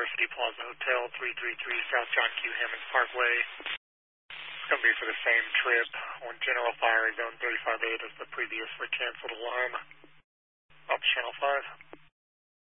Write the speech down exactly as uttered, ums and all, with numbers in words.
University Plaza Hotel, three three three South John Q. Hammond Parkway. It's going to be for the same trip on General Fire Zone thirty-five eight as the previously canceled alarm. Up to Channel five.